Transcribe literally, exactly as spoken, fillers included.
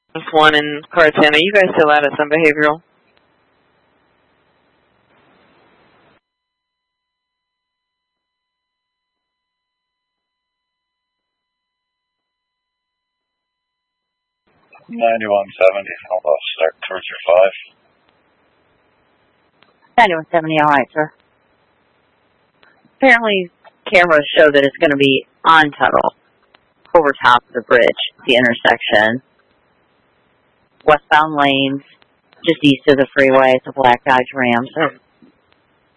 One in Cartana. You guys still out at Sun Behavioral? ninety-one seventy, I'll start towards your five. ninety-one seventy, all right, sir. Apparently, cameras show that it's going to be on Tuttle, over top of the bridge, the intersection. Westbound lanes, just east of the freeway, it's a black Dodge Ram, so